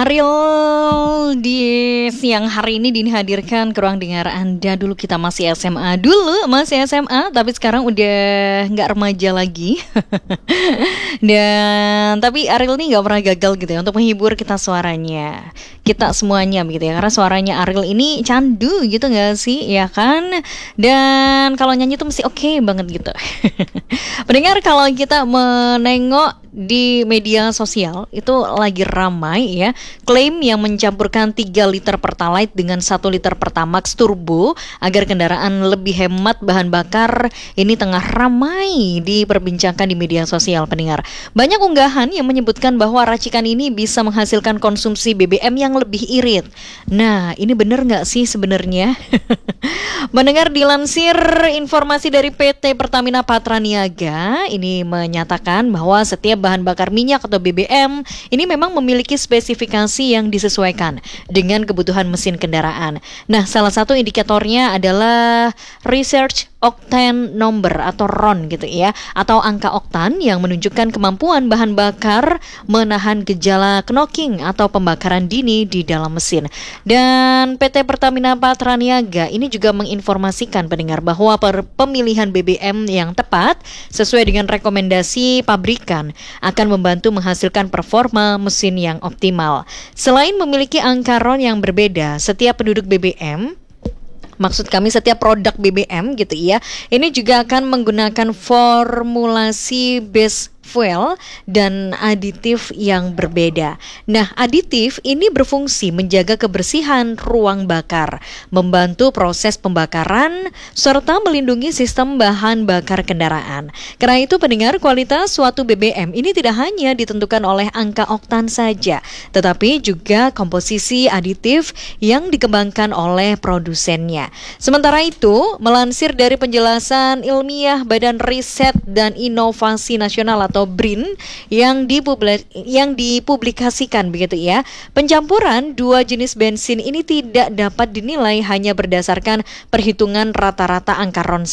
Ariel di siang hari ini dihadirkan ke ruang dengar Anda. Dulu kita masih SMA, tapi sekarang udah nggak remaja lagi. Dan tapi Ariel ini nggak pernah gagal gitu ya untuk menghibur kita semuanya begitu ya, karena suaranya Ariel ini candu gitu nggak sih, ya kan? Dan kalau nyanyi tuh mesti oke banget gitu. Pendengar, kalau kita menengok di media sosial itu lagi ramai ya, klaim yang mencampurkan 3 liter Pertalite dengan 1 liter Pertamax Turbo agar kendaraan lebih hemat bahan bakar ini tengah ramai diperbincangkan di media sosial, pendengar. Banyak unggahan yang menyebutkan bahwa racikan ini bisa menghasilkan konsumsi BBM yang lebih irit. Nah, ini benar nggak sih sebenarnya? Mendengar, dilansir informasi dari PT Pertamina Patraniaga, ini menyatakan bahwa setiap bahan bakar minyak atau BBM ini memang memiliki spesifikasi yang disesuaikan dengan kebutuhan mesin kendaraan. Nah, salah satu indikatornya adalah Research Octane Number atau RON gitu ya, atau angka oktan yang menunjukkan kemampuan bahan bakar menahan gejala knocking atau pembakaran dini di dalam mesin. Dan PT Pertamina Patraniaga ini juga menginformasikan pendengar bahwa pemilihan BBM yang tepat sesuai dengan rekomendasi pabrikan akan membantu menghasilkan performa mesin yang optimal. Selain memiliki angka RON yang berbeda, setiap penduduk BBM, maksud kami setiap produk BBM gitu ya, ini juga akan menggunakan formulasi base fuel dan aditif yang berbeda. Nah, aditif ini berfungsi menjaga kebersihan ruang bakar, membantu proses pembakaran, serta melindungi sistem bahan bakar kendaraan. Karena itu pendengar, kualitas suatu BBM ini tidak hanya ditentukan oleh angka oktan saja, tetapi juga komposisi aditif yang dikembangkan oleh produsennya. Sementara itu, melansir dari penjelasan ilmiah Badan Riset dan Inovasi Nasional atau BRIN yang dipublikasikan begitu ya, pencampuran 2 jenis bensin ini tidak dapat dinilai hanya berdasarkan perhitungan rata-rata angka RON